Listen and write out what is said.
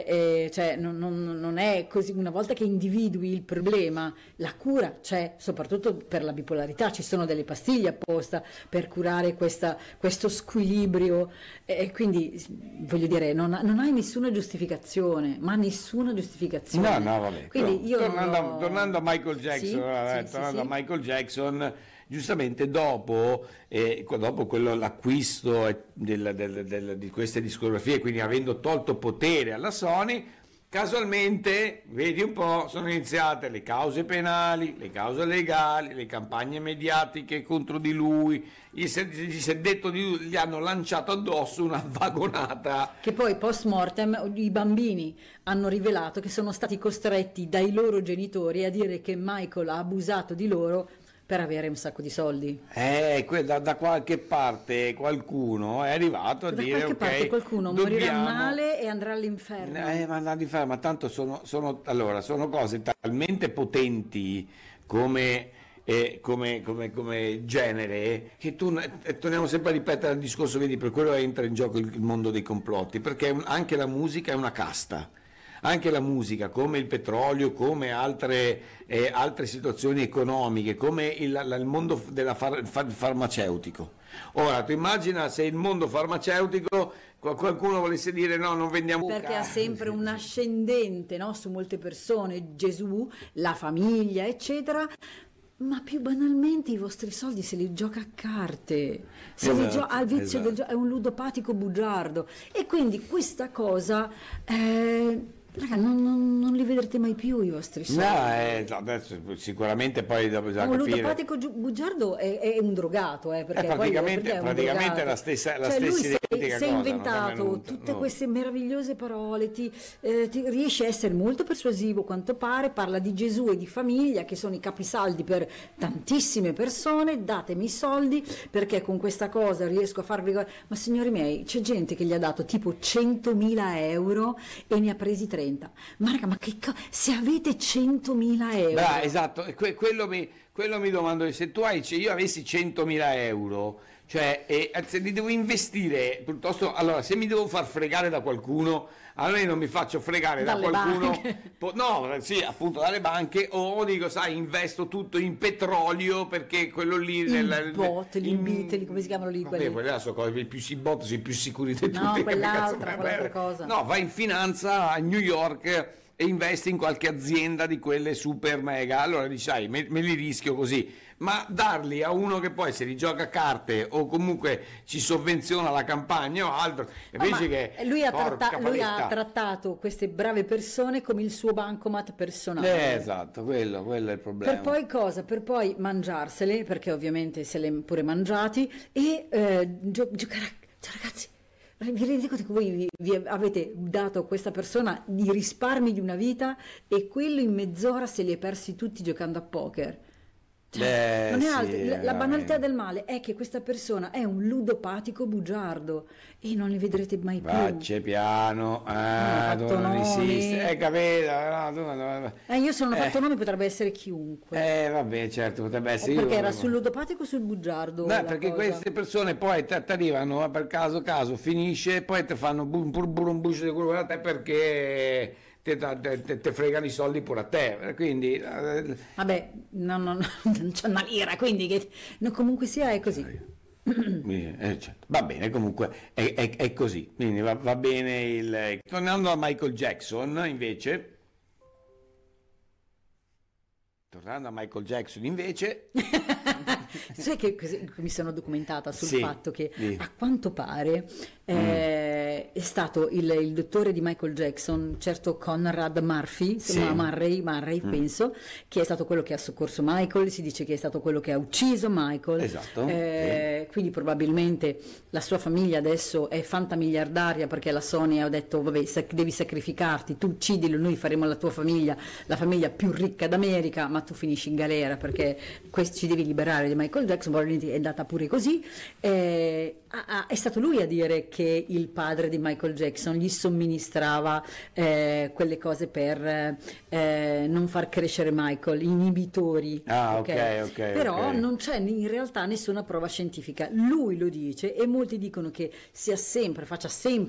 cioè, non è così. Una volta che individui il problema, la cura c'è, soprattutto per la bipolarità, ci sono delle pastiglie apposta per curare questo squilibrio, e quindi voglio dire, non hai nessuna giustificazione, ma nessuna giustificazione. No, vabbè. Quindi io tornando a Michael Jackson, Sì, tornando sì. a Michael Jackson, giustamente dopo l'acquisto di queste discografie, quindi avendo tolto potere alla Sony, casualmente, vedi un po', sono iniziate le cause penali, le cause legali, le campagne mediatiche contro di lui, gli si è detto gli hanno lanciato addosso una vagonata. Che poi post mortem i bambini hanno rivelato che sono stati costretti dai loro genitori a dire che Michael ha abusato di loro per avere un sacco di soldi. Da qualche parte qualcuno è arrivato a Da dire qualche parte qualcuno morirà dobbiamo... male e andrà all'inferno. Ma andrà all'inferno, ma tanto sono cose talmente potenti come genere, che torniamo sempre a ripetere il discorso, vedi, per quello entra in gioco il mondo dei complotti, perché anche la musica è una casta. Anche la musica, come il petrolio, come altre situazioni economiche, come il mondo farmaceutico. Ora, tu immagina se il mondo farmaceutico qualcuno volesse dire no, non vendiamo, perché ha sempre un ascendente, no, su molte persone, Gesù, la famiglia, eccetera. Ma più banalmente i vostri soldi se li gioca a carte, al vizio del gioco, è un ludopatico bugiardo, e quindi questa cosa raga, non li vedrete mai più i vostri soldi. No, adesso sicuramente poi dopo bisogna un capire. ludopatico bugiardo è un drogato, perché praticamente è la stessa lui identica si è cosa, inventato tutte queste meravigliose parole, ti riesce a essere molto persuasivo quanto pare, parla di Gesù e di famiglia che sono i capisaldi per tantissime persone, datemi i soldi perché con questa cosa riesco a farvi. Ma signori miei, c'è gente che gli ha dato tipo 100.000 euro e ne ha presi 30. Ma raga, se avete 100.000 euro, esatto, quello mi domando, se io avessi 100.000 euro, cioè se li devo investire piuttosto, allora se mi devo far fregare da qualcuno, allora io non mi faccio fregare dalle da qualcuno, banche. Dalle banche, o dico, sai, investo tutto in petrolio perché quello lì il bot, l'Inbit, come si chiamano lì quelli? Quelle sono cose, i bot sono i più sicuri di tutti. No, quell'altra cosa. No, vai in finanza a New York e investi in qualche azienda di quelle super mega, allora dici, sai, me li rischio così, ma darli a uno che poi se li gioca a carte o comunque ci sovvenziona la campagna o altro, invece che lui ha trattato queste brave persone come il suo bancomat personale. Esatto, quello è il problema. Per poi mangiarsele, perché ovviamente se le pure mangiati, e giocare cioè, ragazzi, vi rendete conto che voi vi avete dato a questa persona i risparmi di una vita e quello in mezz'ora se li è persi tutti giocando a poker? Cioè, non è altro. La banalità del male è che questa persona è un ludopatico bugiardo e non li vedrete mai più. Facce piano, non esiste, capito? Io se non ho fatto nome potrebbe essere chiunque. Vabbè, certo, potrebbe essere. Perché era sul ludopatico o sul bugiardo? Perché queste persone poi ti arrivano per caso finisce e poi ti fanno un bush di quello a te perché te fregano i soldi pure a te, quindi vabbè, non c'è una lira, quindi comunque sia è così. Certo. Va bene, comunque è così, quindi va bene. Tornando a Michael Jackson invece, sai che mi sono documentata sul fatto che a quanto pare è stato il dottore di Michael Jackson, certo Conrad Murphy, Murray penso, che è stato quello che ha soccorso Michael, si dice che è stato quello che ha ucciso Michael, esatto, quindi probabilmente la sua famiglia adesso è fantamiliardaria perché la Sony ha detto vabbè, devi sacrificarti, tu uccidilo, noi faremo la tua famiglia la famiglia più ricca d'America, ma tu finisci in galera perché ci devi liberare di Michael Jackson. È andata pure così. È stato lui a dire che il padre di Michael Jackson gli somministrava quelle cose per non far crescere Michael, inibitori. Ok. Però non c'è in realtà nessuna prova scientifica. Lui lo dice e molti dicono che faccia sempre